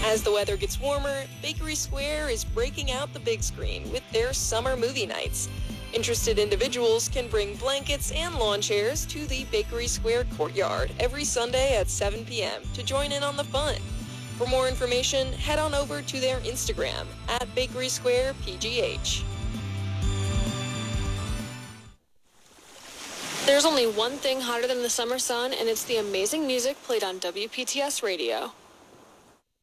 As the weather gets warmer, Bakery Square is breaking out the big screen with their summer movie nights. Interested individuals can bring blankets and lawn chairs to the Bakery Square courtyard every Sunday at 7 p.m. to join in on the fun. For more information, head on over to their Instagram at Bakery Square PGH. There's only one thing hotter than the summer sun, and it's the amazing music played on WPTS Radio.